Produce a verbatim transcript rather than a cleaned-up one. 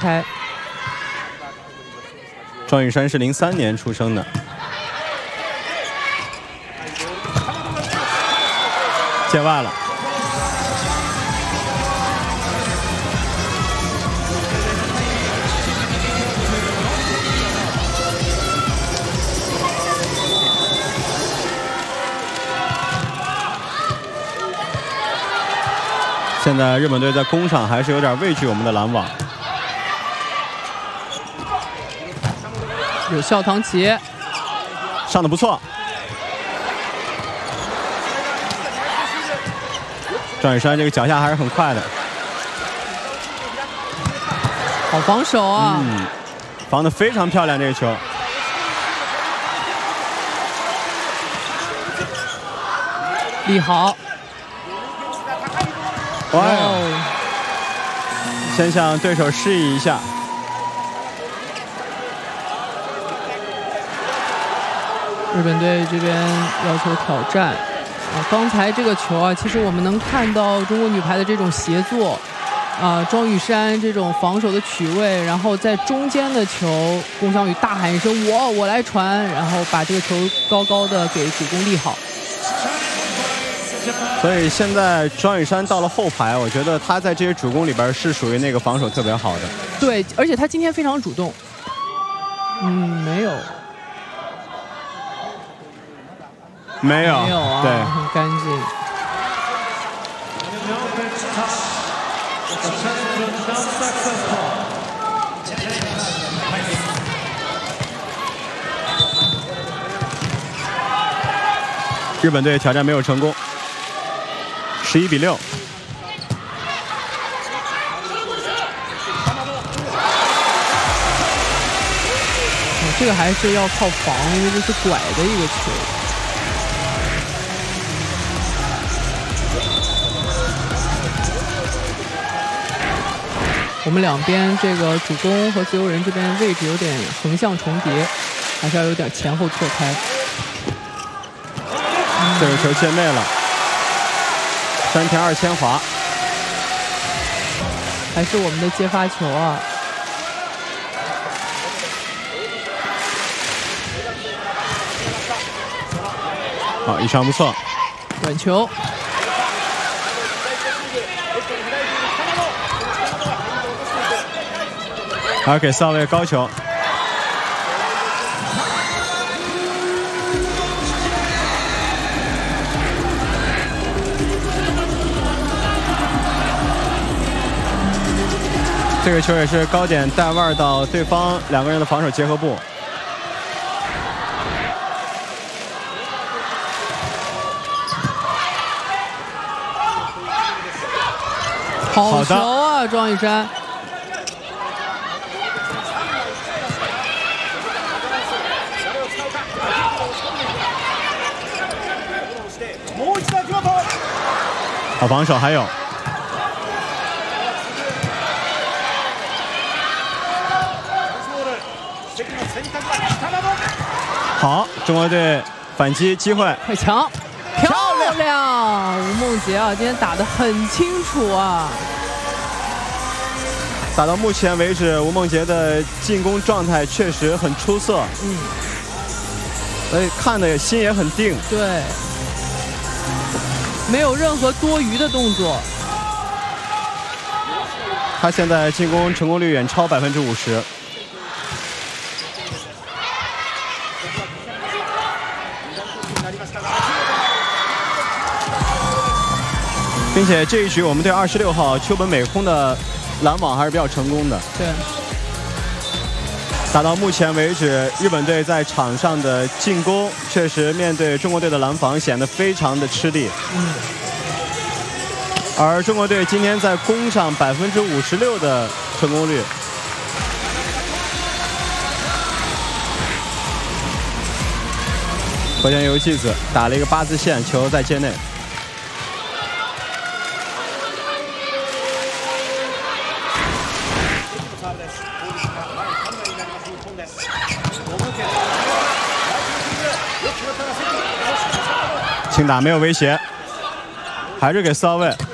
开。 庄宇珊是零三年出生的，界外了。现在日本队在攻上还是有点畏惧我们的拦网。 有效堂崎上的不错，庄宇珊这个脚下还是很快的， 好防守啊！ 嗯，防得非常漂亮这个球。 立好。 哇哦！先向对手示意一下。 日本队这边要求挑战啊！刚才这个球啊，其实我们能看到中国女排的这种协作啊，庄宇珊这种防守的取位，然后在中间的球，龚翔宇大喊一声“我我来传”，然后把这个球高高的给主攻立好。 所以现在庄宇珊到了后排，我觉得她在这些主攻里边是属于那个防守特别好的。 对，而且她今天非常主动。嗯，没有。 没有， 没有啊， 对， 很干净。 日本队挑战没有成功，十一比六。 这个还是要靠防，因为这是拐的一个球。我们两边这个主攻和自由人这边位置有点横向重叠，还是要有点前后错开。 嗯、这个球界内了，山田二千华， 还是我们的接发球啊！ 好，一传不错， 短球。 还给扫位高球，这个球也是高点带腕到对方两个人的防守结合部。 好球啊，庄宇珊！ 好防守，还有好，中国队反击机会， 快抢，漂亮！吴梦洁啊，今天打得很清楚啊。 打到目前为止，吴梦洁的进攻状态确实很出色， 嗯， 所以看的心也很定。 对。没有任何多余的动作， 他现在进攻成功率远超百分之五十，并且这一局我们队二十六号秋本美空的拦网还是比较成功的。 对。 打到目前为止，日本队在场上的进攻确实面对中国队的拦防显得非常的吃力。 嗯。 而中国队今天在攻上百分之五十六的成功率。河田由纪子打了一个八字线，球在界内。轻打没有威胁，还是给骚位。